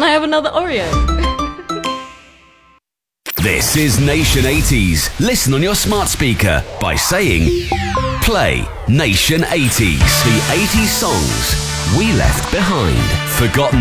Can I have another Oreo? This is Nation 80s. Listen on your smart speaker by saying, play Nation 80s. The 80s songs we left behind. Forgotten